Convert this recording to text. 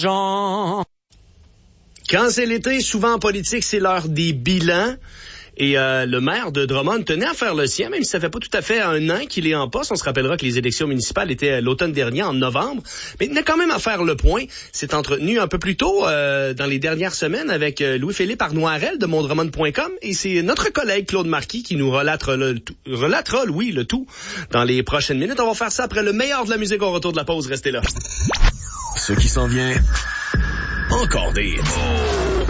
Jean. Quand c'est l'été, souvent en politique, c'est l'heure des bilans. Et le maire de Drummond tenait à faire le sien, même si ça fait pas tout à fait un an qu'il est en poste. On se rappellera que les élections municipales étaient l'automne dernier, en novembre. Mais il tenait quand même à faire le point. C'est entretenu un peu plus tôt, dans les dernières semaines, avec Louis-Philippe Arnoirel de mondrummond.com. Et c'est notre collègue Claude Marquis qui nous relatera le tout dans les prochaines minutes. On va faire ça après le meilleur de la musique au retour de la pause. Restez là. Ce qui s'en vient, encore des hits.